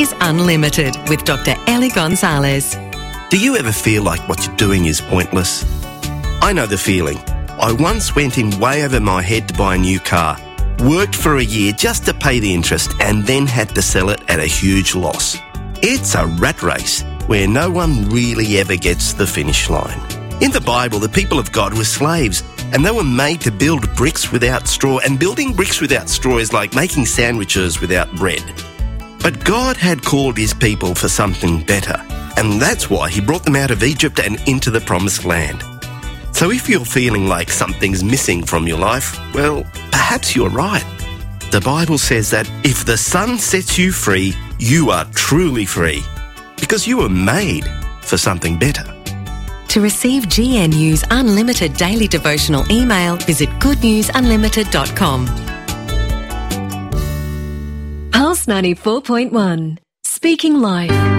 News Unlimited with Dr. Ellie Gonzalez. Do you ever feel like what you're doing is pointless? I know the feeling. I once went in way over my head to buy a new car, worked for a year just to pay the interest, and then had to sell it at a huge loss. It's a rat race where no one really ever gets to the finish line. In the Bible, the people of God were slaves, and they were made to build bricks without straw, and building bricks without straw is like making sandwiches without bread. But God had called his people for something better, and that's why he brought them out of Egypt and into the promised land. So if you're feeling like something's missing from your life, well, perhaps you're right. The Bible says that if the Son sets you free, you are truly free, because you were made for something better. To receive GNU's unlimited daily devotional email, visit goodnewsunlimited.com. Pulse 94.1, Speaking Life.